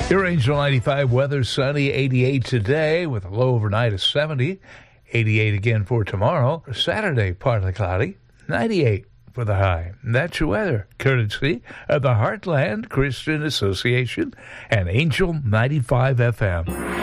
Your Angel 95 weather, sunny, 88 today with a low overnight of 70, 88 again for tomorrow. Saturday, partly cloudy, 98 for the high. That's your weather, courtesy of the Heartland Christian Association and Angel 95 FM.